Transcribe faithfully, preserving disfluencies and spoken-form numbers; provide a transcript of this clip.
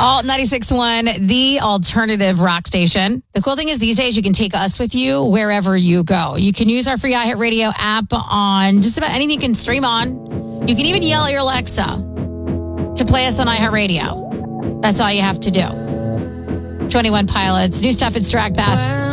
Alt ninety-six point one, the alternative rock station. The cool thing is these days you can take us with you wherever you go. You can use our free iHeartRadio app on just about anything you can stream on. You can even yell at your Alexa to play us on iHeartRadio. That's all you have to do. twenty-one Pilots, new stuff, it's Drag Path.